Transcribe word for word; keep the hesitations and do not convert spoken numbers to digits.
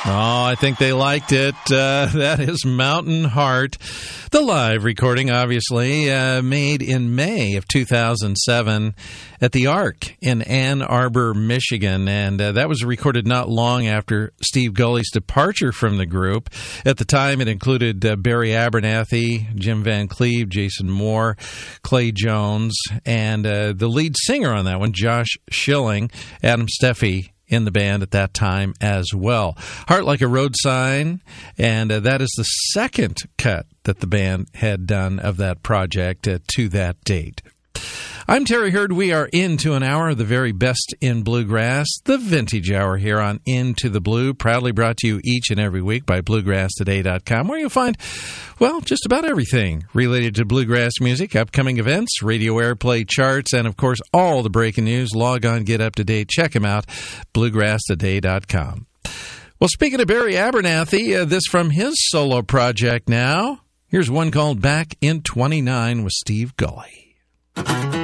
Oh, I think they liked it. Uh, that is Mountain Heart. The live recording, obviously, uh, made in May of two thousand seven at the Ark in Ann Arbor, Michigan. And uh, that was recorded not long after Steve Gulley's departure from the group. At the time, it included uh, Barry Abernathy, Jim Van Cleve, Jason Moore, Clay Jones, and uh, the lead singer on that one, Josh Schilling, Adam Steffi, in the band at that time as well. Heart Like a Road Sign, and uh, that is the second cut that the band had done of that project uh, to that date. I'm Terry Hurd. We are into an hour of the very best in bluegrass, the Vintage Hour here on Into the Blue, proudly brought to you each and every week by bluegrass today dot com, where you'll find, well, just about everything related to bluegrass music, upcoming events, radio airplay charts, and, of course, all the breaking news. Log on, get up to date, check them out, bluegrass today dot com. Well, speaking of Barry Abernathy, uh, this from his solo project now. Here's one called Back in twenty-nine with Steve Gulley.